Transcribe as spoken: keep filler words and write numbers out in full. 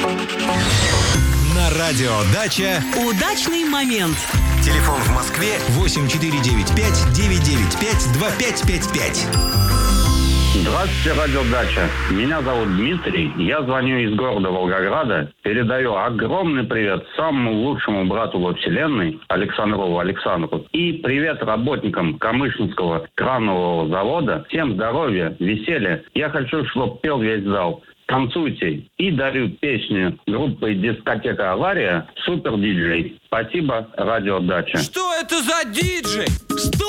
На радио «Дача» удачный момент. Телефон в Москве восемь четыре девять пять девять девять пять два пять пять пять. Здравствуйте, радио «Дача». Меня зовут Дмитрий. Я звоню из города Волгограда. Передаю огромный привет самому лучшему брату во вселенной Александрову Александру. И привет работникам Камышинского кранового завода. Всем здоровья, веселья. Я хочу, чтобы пел весь зал. Танцуйте. И дарю песню группы «Дискотека Авария» «Супер диджей». Спасибо, радио «Дача». Что это за диджей? Что?